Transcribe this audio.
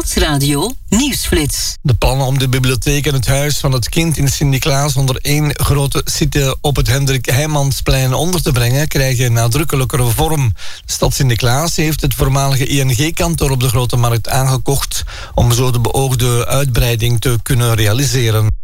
Stadsradio Nieuwsflits. De plannen om de bibliotheek en het huis van het kind in Sint-Niklaas onder één grote site op het Hendrik Heijmansplein onder te brengen krijgen nadrukkelijkere vorm. De stad Sint-Niklaas heeft het voormalige ING-kantoor op de Grote Markt aangekocht om zo de beoogde uitbreiding te kunnen realiseren.